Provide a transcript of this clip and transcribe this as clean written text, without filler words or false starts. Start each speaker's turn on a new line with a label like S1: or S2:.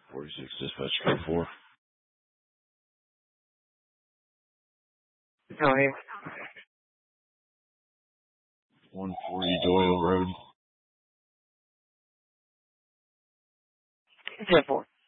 S1: 46 dispatch code 4.
S2: Oh, hey.
S1: 140 Doyle Road.
S2: 10-4.